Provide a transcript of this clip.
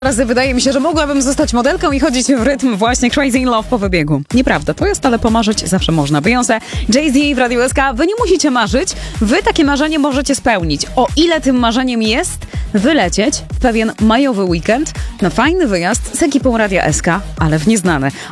Razy wydaje mi się, że mogłabym zostać modelką i chodzić w rytm właśnie Crazy in Love po wybiegu. Nieprawda, to jest, ale pomarzyć zawsze można. Beyoncé, Jay-Z w Radiu SK. Wy nie musicie marzyć, wy takie marzenie możecie spełnić. O ile tym marzeniem jest wylecieć w pewien majowy weekend na fajny wyjazd z ekipą Radia SK, ale w nieznane.